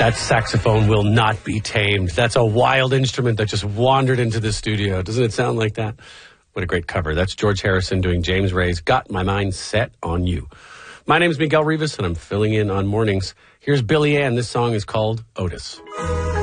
That saxophone will not be tamed. That's a wild instrument that just wandered into the studio. Doesn't it sound like that? What a great cover. That's George Harrison doing James Ray's Got My Mind Set on You. My name is Miguel Rivas, and I'm filling in on mornings. Here's Billy Ann. This song is called Otis.